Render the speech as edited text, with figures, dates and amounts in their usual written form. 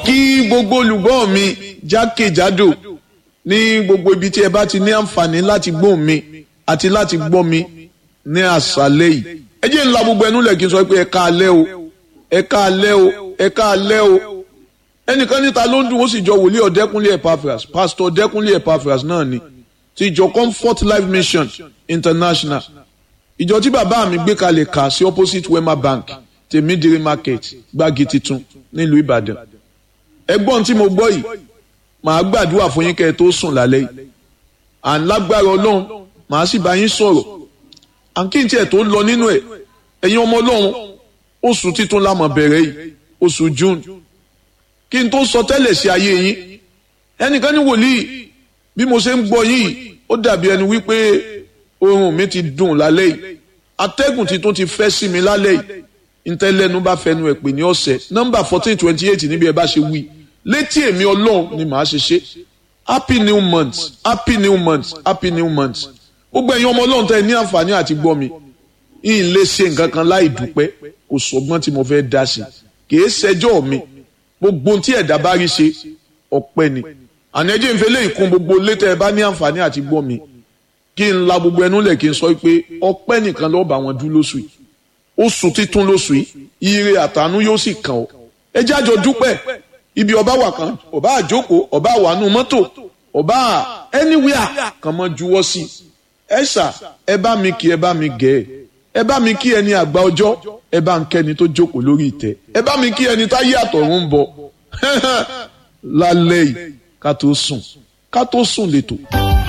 kí gbogbo olùgbọ́ mi jákèjádò ní gbogbo ibi tí ẹ bá ti ní àǹfààní láti gbọ́ mi àti láti gbọ́ mi ní àṣálẹ́ yìí. ẹ jẹ́ ńlá gbogbo ẹnu lẹ̀ kí n sọ pé ẹ káalẹ́ o ẹ káalẹ́ o ẹ káalẹ́ o. ẹnìkan níta ló ń dùn ó sì jọ wòlíì Ọ̀dẹ́kúnlé Epaphras pásítọ̀ Ọ̀dẹ́kúnlé Epaphras náà ni ti ìjọ Comfort Life Mission International. ìjọ tí bàbá mi gbé kalẹ̀ kà sí opposite Wema Bank Tèmídìrí Market Gbági Titun nílùú Ìbàdàn. ẹgbọ́n tí mo gbọ́ yìí màá gbàdúrà fún yín kẹ́ ẹ tó sùn lálẹ́ yìí à ń lágbára Ọlọ́run màá sì bá yín sọ̀rọ̀ à ń kí n tiẹ̀ tó lọ nínú ẹ̀ ẹ̀yin ọmọ Ọlọ́run oṣù titun la mọ̀ bẹ̀rẹ̀ yìí oṣù June kí n tó sọ tẹ́lẹ̀ sí ayé yín ẹnìkan ní wòlíì bí mo ṣe ń gbọ́ yìí ó dàbí ẹni wípé oorun mi ti dùn lálẹ́ yìí atẹ́gùn titun ti fẹ́ sí mi lálẹ́ yìí ntẹ́lẹ́nu bá fẹnu ẹ̀ pè ní ọ̀sẹ̀ nọ́mbà 1428 níbi ẹ bá ṣe wí létí èmi Ọlọ́run ni màá ṣe ṣe happy new month happy new month happy new month gbogbo ẹ̀yin ọmọ Ọlọ́run tẹ́ ẹ ní àǹfààní àti gbọ́ mi yìí lè ṣe nǹkan kan láì dúpẹ́ kò sọgbọ́n tí mo fẹ́ dá sí kìí ṣẹjọ́ mi gbogbo tí ẹ̀dá bá rí ṣe ọpẹ́ ni àní ẹjẹ́ ìfẹ́ lè kún gbogbo létẹ́ ẹ bá ní àǹfààní àti gbọ́ mi kí n la gbogbo ẹnu lẹ̀ kí n sọ pé ọpẹ́ nìkan lọ́ọ́ bá wọn dúró lóṣù yìí oṣù títún lóṣù yìí ire àtàánú yóò sì kàn ọ́ ẹ jẹ́ àjọ dúpẹ́ ibi ọba wà kan ọba àjókòó ọba àwànú mọ́tò ọba anywhere kan mọ́ juwọ́ sí ẹ ṣà ẹ bá mi kí ẹ bá mi gẹ̀ ẹ bá mi kí ẹni àgbà ọjọ́ ẹ bá ń kẹ́ni tó jókòó lórí ìtẹ́ ẹ bá mi kí ẹni táyé àtọ̀run ń bọ̀ lálẹ́ yìí ká tó sùn lẹ́tọ̀.